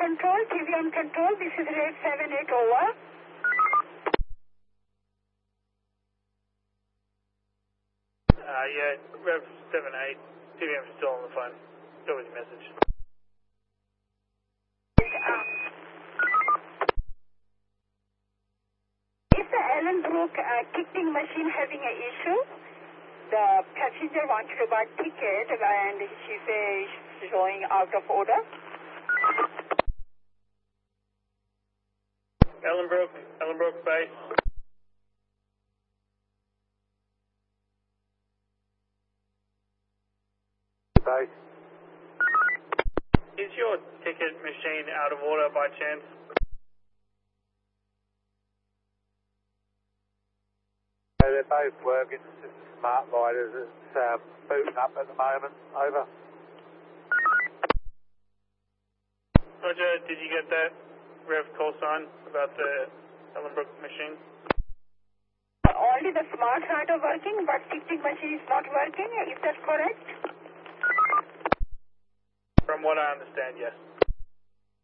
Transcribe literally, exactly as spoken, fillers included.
Control, T V on control, this is rate seven eight over. Uh, yeah, Rev seven eight, T V M still on the phone. Still with your message. Um, is the Ellenbrook uh, ticketing machine having an issue? The passenger wanted to buy a ticket and she says showing out of order. Ellenbrook, Ellenbrook base. Base. Is your ticket machine out of order by chance? So they're both working. It's just a smart riders. It's um, booting up at the moment. Over. Roger, did you get that Rev call sign about the Ellenbrook machine? Only the smart card are working, but ticketing machine is not working. Is that correct? From what I understand, yes.